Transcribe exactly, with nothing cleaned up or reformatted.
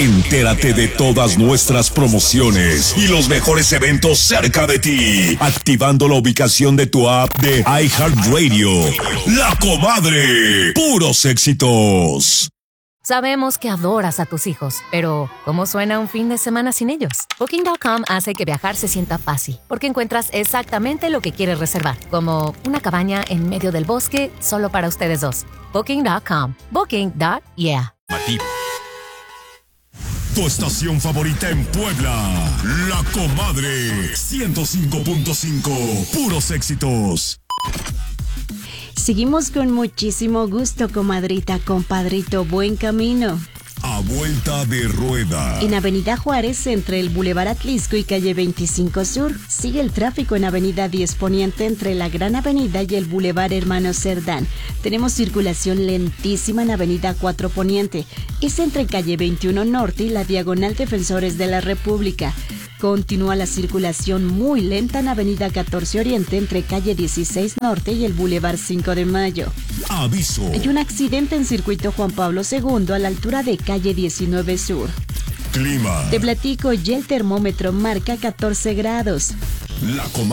Entérate de todas nuestras promociones y los mejores eventos cerca de ti, activando la ubicación de tu app de iHeartRadio. La Comadre, puros éxitos. Sabemos que adoras a tus hijos, pero ¿cómo suena un fin de semana sin ellos? Booking punto com hace que viajar se sienta fácil, porque encuentras exactamente lo que quieres reservar, como una cabaña en medio del bosque solo para ustedes dos. Booking punto com. Booking. Yeah. Tu estación favorita en Puebla, La Comadre, ciento cinco punto cinco, puros éxitos. Seguimos con muchísimo gusto, comadrita, compadrito, buen camino. A vuelta de rueda. En Avenida Juárez, entre el Boulevard Atlisco y Calle veinticinco Sur, sigue el tráfico en Avenida diez Poniente entre la Gran Avenida y el Boulevard Hermano Cerdán. Tenemos circulación lentísima en Avenida cuatro Poniente. Es entre Calle veintiuno Norte y la Diagonal Defensores de la República. Continúa la circulación muy lenta en Avenida catorce Oriente entre Calle dieciséis Norte y el Boulevard cinco de Mayo. Aviso. Hay un accidente en Circuito Juan Pablo segundo a la altura de Calle diecinueve Sur. Clima. Te platico, y el termómetro marca catorce grados. La Comadre.